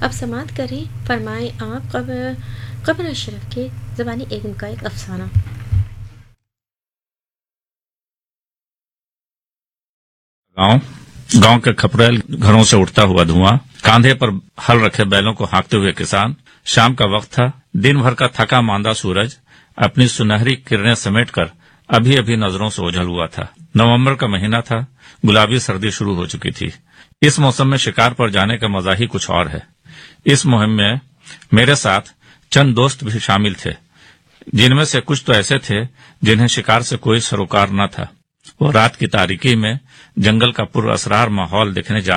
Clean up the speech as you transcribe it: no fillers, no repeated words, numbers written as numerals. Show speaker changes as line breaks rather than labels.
अब समाअत करें फरमाए आप कब्र अशरफ के ज़बानी एक उनका एक अफसाना।
गांव के खपरेल घरों से उठता हुआ धुआं, कांधे पर हल रखे बैलों को हाँकते हुए किसान। शाम का वक्त था। दिन भर का थका मांदा सूरज अपनी सुनहरी किरणें समेटकर अभी अभी नजरों से ओझल हुआ था। नवंबर का महीना था। गुलाबी सर्दी शुरू हो चुकी थी। इस मौसम में शिकार पर जाने का मजा ही कुछ और है। इस मुहिम में मेरे साथ चंद दोस्त भी शामिल थे, जिनमें से कुछ तो ऐसे थे जिन्हें शिकार से कोई सरोकार न था। वो रात की तारीकी में जंगल का पुरअसरार माहौल देखने जा